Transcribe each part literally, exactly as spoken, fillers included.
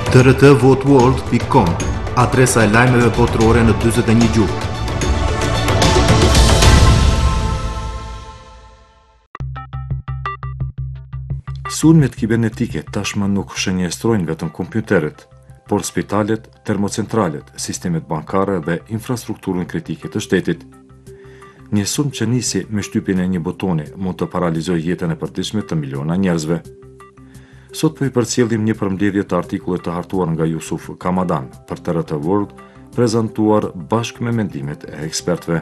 t r t vote world dot com, adresa e lajmeve botërore në dyzet e një gjuhë. Sulmet kibernetike tashmë nuk shënjestrojnë vetëm kompjuterit, por spitalet, termocentralet, sistemet bankare dhe infrastrukturën kritike të shtetit. Një sulm që nisi me shtypjen e një botoni mund të paralizojë jetën e përditshme të miliona njerëzve. Sot po i përcjellim një përmbledhje të artikullit të hartuar nga Yusuf Kamadan për T R T World, prezantuar bashkë me mendimet e ekspertëve.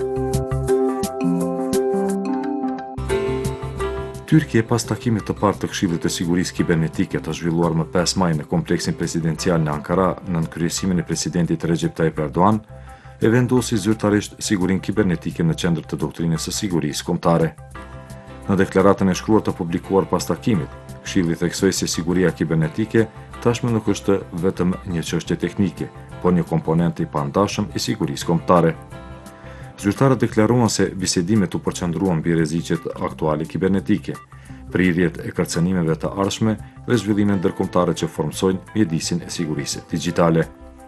Tyrkia pas takimit të parë të Këshillit të Sigurisë Kibernetike të zhvilluar më pesë maj në kompleksin presidencial në Ankara nën kryesimin e presidentit Recep Tayyip Erdogan, e vendosi zyrtarisht sigurinë kibernetike në qendër të doktrinës së sigurisë kombëtare. Në deklaratën e shkruar të publikuar pas takimit, Këshilli theksoi se siguria kibernetike tashmë nuk është vetëm një çështje teknike, por një komponent i pandashëm i sigurisë kombëtare. Zyrtarët deklaruan se bisedimet u përqendruan mbi rreziqet aktuale kibernetike, prirjet e kërcënimeve të ardhshme dhe zhvillimet ndërkombëtare që formsojnë mjedisin e sigurisë digjitale.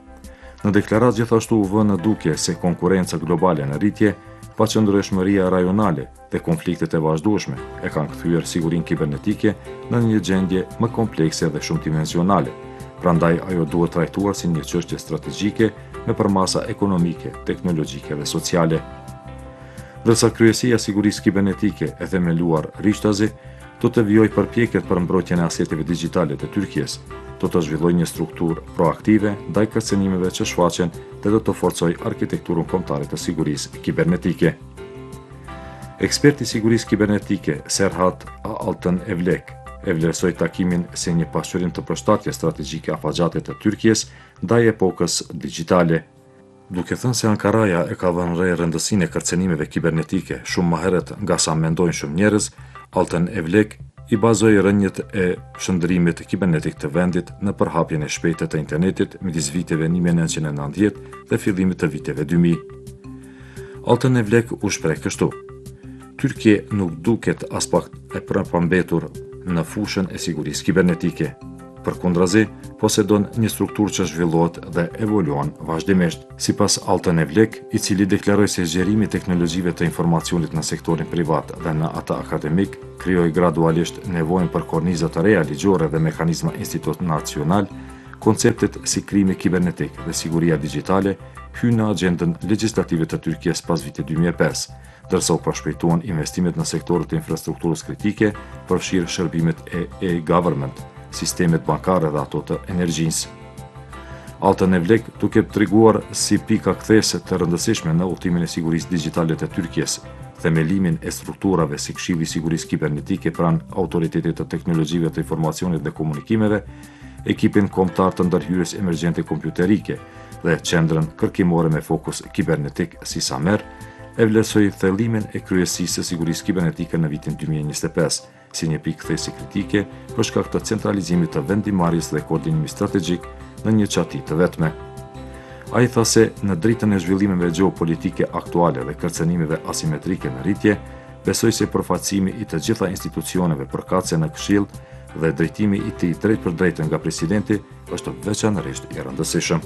Në deklaratë gjithashtu u vënë në dukje se konkurenca globale në rritje, paqëndrueshmëria rajonale dhe konfliktet e vazhdueshme e kanë kthyer sigurinë kibernetike në një gjendje më komplekse dhe shumë dimensionale. Prandaj ajo duhet trajtuar si një çështje strategjike me përmasa ekonomike, teknologjike dhe sociale. Ndërsa kryesia e sigurisë kibernetike e themeluar Rishtazi do të vijojë përpjekjet për mbrojtjen e aseteve digjitale të Tyrkisë, do të zhvillojë një strukturë proaktive ndaj kërcënimeve që shfaqen dhe do të forcojë arkitekturën kombëtare të sigurisë kibernetike. Eksperti i sigurisë kibernetike Serhat Altın Evlek e vlerësoi takimin si një pasqyrim të përshtatjes strategjike afatgjate të Tyrkisë ndaj epokës digjitale. Duke thënë se Ankaraja e ka vënë re rëndësinë e kërcënimeve kibernetike shumë më herët nga sa mendojnë shumë njerëz, Altın Evlek i bazoi rënjët e shëndërimit kibernetik të vendit në përhapjen e shpejtë të internetit midis viteve një mijë e nëntëqind e nëntëdhjetë dhe fillimit të viteve dy mijë. Altın Evlek u shpreh kështu: Tyrkia nuk duket as pak e përpambetur në fushën e sigurisë kibernetike. Përkundrazi, posedon një strukturë që zhvillohet dhe evoluon vazhdimisht. Sipas Altın Evlek, i cili deklaroi se zgjerimi i teknologjive të informacionit në sektorin privat dhe në atë akademik krijoi gradualisht nevojën për korniza të reja ligjore dhe mekanizma institucional, konceptet si krimi kibernetik dhe siguria digjitale hynë në agjendën legjislative të Tyrkisë pas vitit dy mijë e pesë, ndërsa u përshpejtuan investimet në sektorët e infrastrukturës kritike, përfshirë shërbimet e e-government, sistemet bankare dhe ato të energjisë. Altın Evlek duke treguar si pika kthese të rëndësishme në udhëtimin e sigurisë digjitale të Tyrkisë, themelimin e strukturave si Këshilli i Sigurisë Kibernetike pranë Autoritetit të Teknologjive të Informacionit dhe Komunikimeve, ekipin kombëtar të ndërhyrjes emergjente kompjuterike dhe qendrën kërkimore me fokus kibernetik si Samer, e vlerësoi thellimin e kryesisë së sigurisë kibernetike në vitin dy mijë e njëzet e pesë si një pikë kthesi kritike për shkak të centralizimit të vendimarrjes dhe koordinimit strategjik në një çati të vetme. Ai tha se në dritën e zhvillimeve gjeopolitike aktuale dhe kërcënimeve asimetrike në rritje, besoi se përfaqësimi i të gjitha institucioneve përkatëse në Këshill dhe drejtimi i tij drejt për drejtë nga presidenti është veçanërisht i rëndësishëm.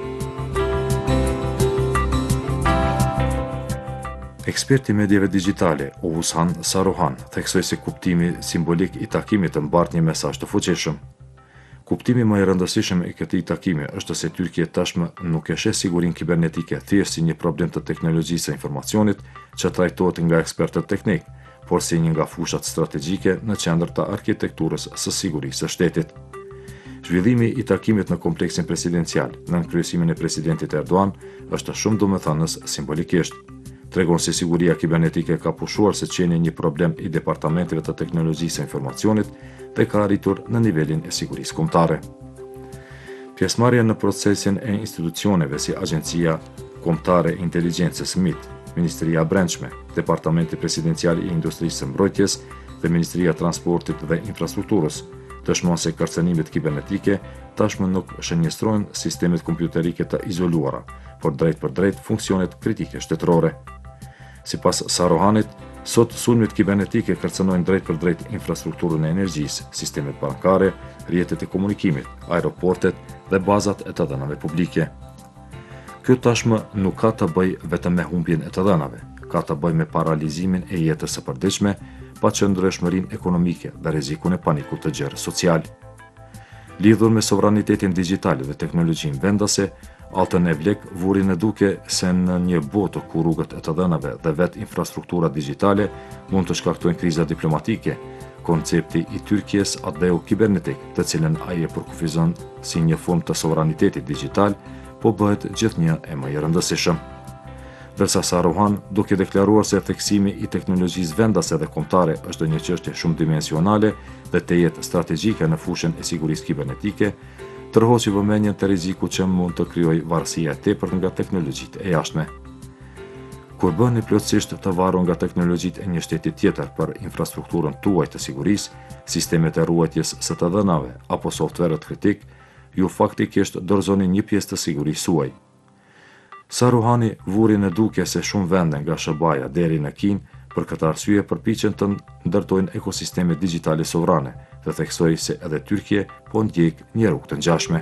Eksperti i mediave digjitale, Oğuzhan Saruhan, theksoi se kuptimi simbolik i takimit të mbart një mesazh të fuqishëm. Kuptimi më i rëndësishëm i këtij takimi është se Tyrkia tashmë nuk e sheh sigurinë kibernetike thjesht si një problem të teknologjisë së informacionit që trajtohet nga ekspertët teknik, por si një nga fushat strategjike në qendër të arkitekturës së sigurisë së shtetit. Zhvillimi i takimit në kompleksin presidencial nën kryesimin e presidentit Erdogan është shumë domethënës simbolikisht. Tregon se siguria kibernetike ka pushuar se qenie një problem i departamenteve të teknologjisë së informacionit dhe ka arritur në nivelin e sigurisë kombëtare. Pjesëmarrja në procesin e institucioneve si Agjencia Kombëtare e Inteligjencës M I T, Ministria e Brendshme, Departamenti Presidencial i Industrisë së Mbrojtjes dhe Ministria e Transportit dhe Infrastrukturës dëshmon se kërcënimet kibernetike tashmë nuk shënjestrojnë sistemet kompjuterike të izoluara, por drejt për drejt funksionet kritike shtetërore. Sipas Saruhanit, Sot sulmet kibernetike kërcënojnë drejt për drejt infrastrukturën e energjisë, sistemet bankare, rrjetet e komunikimit, aeroportet dhe bazat e të dhënave publike. Kjo tashmë nuk ka të bëj vetëm me humbjen e të dhënave, ka të bëj me paralizimin e jetës së përditshme, pa qëndrueshmërinë ekonomike dhe rrezikun e panikut të gjerë social. Lidhur me sovranitetin digjital dhe teknologjinë vendase, Altën Evlek vuri në duke se në një botë ku rrugët e të dhënave dhe vetë infrastruktura digjitale mund të shkaktojnë kriza diplomatike, koncepti i Tyrkjes atbeu kibernetik, të cilën ai e përkufizon si një formë të sovranitetit digjital, po bëhet gjithnjë e më i rëndësishëm. Dërsa Saruhan, duke deklaruar se theksimi i teknologjisë vendase dhe kombëtare është një çështje shumë dimensionale dhe të jetë strategjike në fushën e sigurisë kibernetike, tërhoqi vëmendjen te rreziku që mund të krijojë varësia e tepërt nga teknologjitë e jashtme. Kur bëheni plotësisht të varur nga teknologjitë e një shteti tjetër për infrastrukturën tuaj të sigurisë, sistemet e ruajtjes së të dhënave apo softverët kritik, ju faktikisht dorëzoni një pjesë të sigurisë suaj. Saruhani vuri në duke se shumë vende nga Sh B A-ja deri në Kinë për këtë arsye përpiqen të ndërtojnë ekosisteme digjitale sovrane dhe theksoi se edhe Tyrkia po ndjek një rrugë të ngjashme.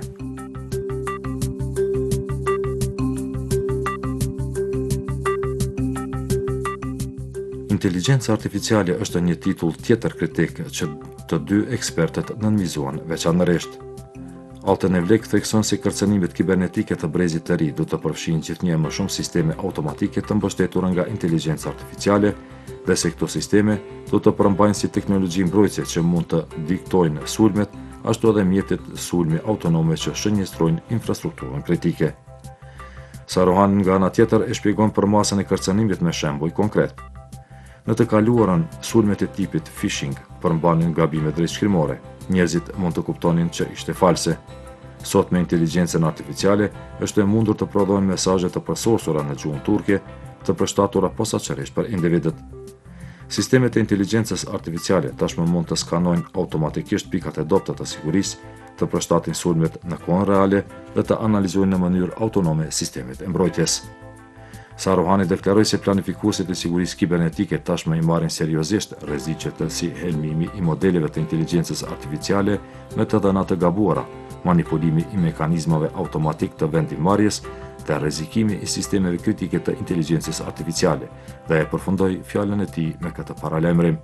Inteligjenca artificiale është një titull tjetër kritik që të dy ekspertët nënvizuan veçanërisht. Altën Evlek thekson se kërcënimet kibernetike të brezit të ri do të përfshin gjithnjë më shumë sisteme automatike të mbështetura nga inteligjenca artificiale dhe se këto sisteme do të përmbajnë si teknologji mbrojtëse që mund të diktojnë sulmet, ashtu edhe mjetet sulme autonome që shënjestrojnë infrastrukturën kritike. Saruhan nga ana tjetër e shpjegon për masën e kërcënimit me shembuj konkret. Në të kaluarën, sulmet e tipit phishing përmbanin gabime drejtshkrimore. Njerëzit mund të kuptonin që ishte false. Sot me inteligjencën artificiale është e mundur të prodhojnë mesazhe të përsosura në gjuhën turke, të përshtatura posaçërisht për individët. Sistemet e inteligjencës artificiale tashmë mund të skanojnë automatikisht pikat e dobta të sigurisë, të përshtatin sulmet në kohën reale dhe të analizojnë në mënyrë autonome sistemet e mbrojtjes. Saruhani deklaroi se planifikuesit e sigurisë kibernetike tashmë i marrin seriozisht rreziqet si helmimi i modeleve të inteligjencës artificiale me të dhëna të gabuara, manipulimi i mekanizmave automatik të vendimmarrjes dhe rrezikimi i sistemeve kritike të inteligjencës artificiale, dhe e përfundoi fjalën e tij me këtë paralajmërim.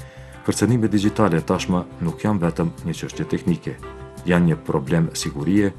Kërcënimet digjitale tashmë nuk janë vetëm një çështje teknike, janë një problem sigurie